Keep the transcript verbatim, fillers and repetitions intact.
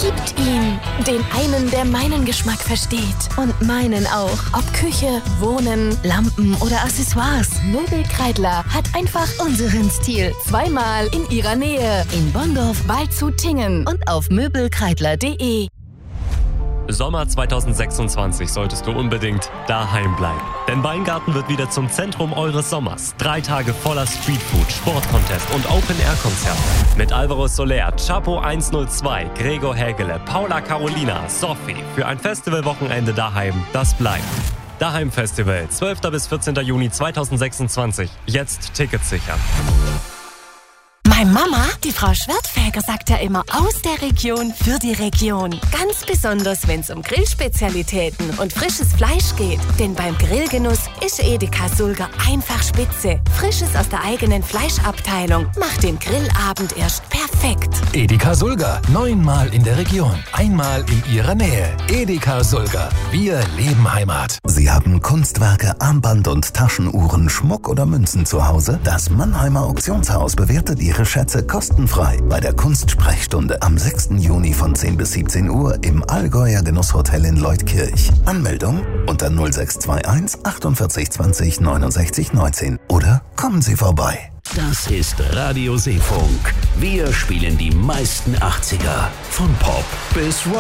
liebt ihn. Den einen, der meinen Geschmack versteht. Und meinen auch. Ob Küche, Wohnen, Lampen oder Accessoires. Möbelkreidler hat einfach unseren Stil. Zweimal in ihrer Nähe. In Bonndorf, Waldshut-Tiengen und auf möbelkreidler punkt de. Sommer zweitausendsechsundzwanzig solltest du unbedingt daheim bleiben. Denn Weingarten wird wieder zum Zentrum eures Sommers. Drei Tage voller Streetfood, Sportcontest und Open-Air-Konzerte. Mit Alvaro Soler, Chapo hundertzwei, Gregor Hägele, Paula Carolina, Sophie. Für ein Festivalwochenende daheim, das bleibt. Daheim Festival, zwölfter bis vierzehnter Juni zweitausendsechsundzwanzig. Jetzt Tickets sichern. Meine Mama, die Frau Schwertfeger, sagt ja immer aus der Region für die Region. Ganz besonders, wenn es um Grillspezialitäten und frisches Fleisch geht. Denn beim Grillgenuss ist Edeka Sulger einfach spitze. Frisches aus der eigenen Fleischabteilung macht den Grillabend erst perfekt. Edeka Sulger, neunmal in der Region, einmal in Ihrer Nähe. Edeka Sulger, wir leben Heimat. Sie haben Kunstwerke, Armband- und Taschenuhren, Schmuck oder Münzen zu Hause? Das Mannheimer Auktionshaus bewertet Ihre Schätze kostenfrei bei der Kunstsprechstunde am sechsten Juni von zehn bis siebzehn Uhr im Allgäuer Genusshotel in Leutkirch. Anmeldung unter null sechs zwei eins achtundvierzig zwanzig neunundsechzig neunzehn oder kommen Sie vorbei. Das ist Radio Seefunk. Wir spielen die meisten achtziger. Von Pop bis Rock.